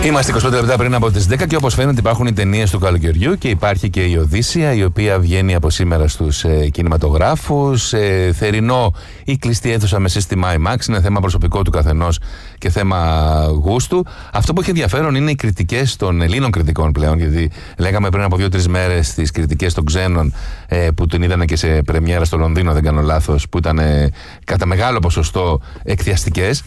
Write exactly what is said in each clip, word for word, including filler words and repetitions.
Είμαστε είκοσι πέντε λεπτά πριν από τις δέκα και όπως φαίνεται υπάρχουν οι ταινίες του καλοκαιριού και υπάρχει και η Οδύσσεια, η οποία βγαίνει από σήμερα στους ε, κινηματογράφους. Ε, θερινό ή κλειστή αίθουσα με σύστημα IMAX, είναι θέμα προσωπικό του καθενός και θέμα γούστου. Αυτό που έχει ενδιαφέρον είναι οι κριτικές των Ελλήνων κριτικών πλέον, γιατί λέγαμε πριν από δύο-τρεις μέρες τις κριτικές των ξένων ε, που την είδανε και σε πρεμιέρα στο Λονδίνο, δεν κάνω λάθος, που ήταν ε, κατά μεγάλο ποσοστό εκθιαστικές.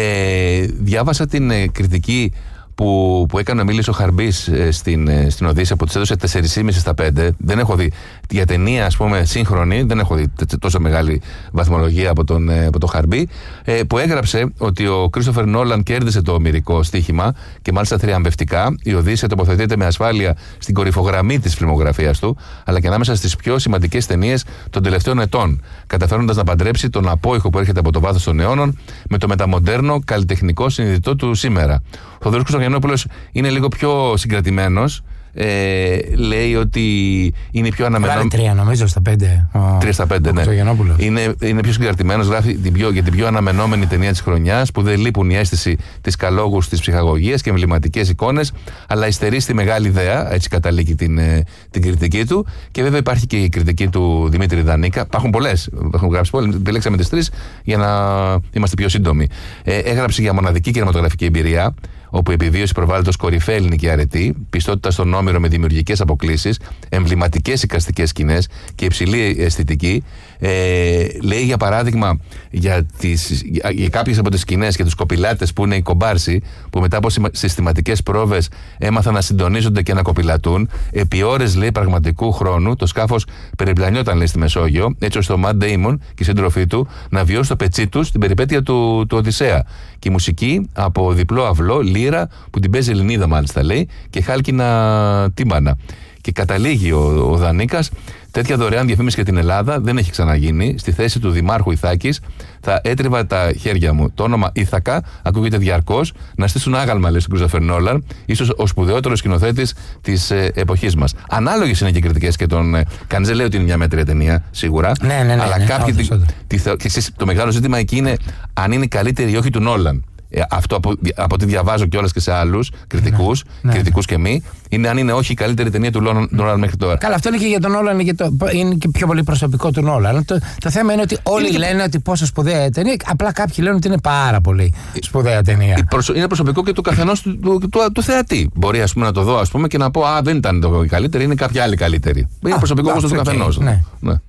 Ε, διάβασα την ε, κριτική Που, που έκανε ο Μίλης ο Χαρμπής ε, στην, ε, στην Οδύσσεια, που της έδωσε τέσσερα κόμμα πέντε στα πέντε. Δεν έχω δει για ταινία, ας πούμε, σύγχρονη, δεν έχω δει τόσο μεγάλη βαθμολογία από τον, ε, από τον Χαρμπή, ε, που έγραψε ότι ο Κρίστοφερ Νόλαν κέρδισε το ομηρικό στοίχημα και μάλιστα θριαμβευτικά. Η Οδύσσεια τοποθετείται με ασφάλεια στην κορυφογραμμή της φιλμογραφίας του, αλλά και ανάμεσα στις πιο σημαντικές ταινίες των τελευταίων ετών, καταφέροντας να παντρέψει τον απόϊχο που έρχεται από το βάθος των αιώνων με το μεταμοντέρνο καλλιτεχνικό συνειδητό του σήμερα. Ο Θοδωρής Χρυστογεννόπουλος είναι λίγο πιο συγκρατημένος. Ε, λέει ότι είναι πιο αναμενόμενο. Γράφει τρία νομίζω στα πέντε. Τρία στα πέντε, ναι. Είναι, είναι πιο συγκρατημένος. Γράφει την πιο, για την πιο αναμενόμενη ταινία της χρονιάς, που δεν λείπουν η αίσθηση της καλόγους, της ψυχαγωγίας και εμβληματικές εικόνες, αλλά υστερεί στη μεγάλη ιδέα. Έτσι καταλήγει την, την κριτική του. Και βέβαια υπάρχει και η κριτική του Δημήτρη Δανίκα. Υπάρχουν πολλές. Έχουν γράψει πολλές. Επιλέξαμε τις τρεις για να είμαστε πιο σύντομοι. Ε, έγραψε για μοναδική κινηματογραφική εμπειρία, όπου η επιβίωση προβάλλεται ως κορυφαία ελληνική αρετή, πιστότητα στον Όμηρο με δημιουργικές αποκλίσεις, εμβληματικές εικαστικές σκηνές και υψηλή αισθητική. Ε, λέει για παράδειγμα για, τις, για, για κάποιες από τις σκηνές και τους κοπηλάτες που είναι οι κομπάρσοι, που μετά από συστηματικές πρόβες έμαθαν να συντονίζονται και να κοπηλατούν. Επί ώρες, λέει, πραγματικού χρόνου το σκάφος περιπλανιόταν, λέει, στη Μεσόγειο, έτσι ώστε ο Ματ Ντέιμον και η σύντροφή του να βιώσει το πετσί του στην περιπέτεια του, του Οδυσσέα. Και η μουσική από διπλό αυλό, λύρα, που την παίζει Ελληνίδα μάλιστα, λέει, και χάλκινα τύμπανα. Και καταλήγει ο, ο Δανίκας: τέτοια δωρεάν διαφήμιση για την Ελλάδα δεν έχει ξαναγίνει. Στη θέση του Δημάρχου Ιθάκης θα έτριβα τα χέρια μου. Το όνομα Ήθακα ακούγεται διαρκώς να στήσουν άγαλμα, λέει, στον Κρίστοφερ Νόλαν, ίσως ο σκηνοθέτης σκηνοθέτης της ε, εποχής μας. Ανάλογες είναι και οι κριτικές και τον. Ε, κανείς δεν λέει ότι είναι μια μέτρια ταινία, σίγουρα. Ναι, ναι, ναι. Αλλά ναι, κάποιοι. ναι, τη, τη, τη, και εσείς, το μεγάλο ζήτημα εκεί είναι αν είναι καλύτερη ή όχι του Νόλαν. Ε, αυτό από, από ό,τι διαβάζω κιόλας και σε άλλους κριτικούς, ναι, κριτικούς ναι. και μη, είναι αν είναι όχι η καλύτερη ταινία του Νόλαν μέχρι τώρα. Καλά, αυτό είναι και για τον Νόλαν, είναι, είναι και πιο πολύ προσωπικό του Νόλαν. Το, το θέμα είναι ότι όλοι είναι λένε και... ότι πόσο σπουδαία ταινία, απλά κάποιοι λένε ότι είναι πάρα πολύ σπουδαία ταινία. Προσω... Είναι προσωπικό και του καθενός του, του, του, του, του θεατή. Μπορεί, ας πούμε, να το δω, ας πούμε, και να πω: α, δεν ήταν το καλύτερη, είναι κάποια άλλη καλύτερη. Είναι α, προσωπικό γούστο του καθενός. Ναι. Ναι.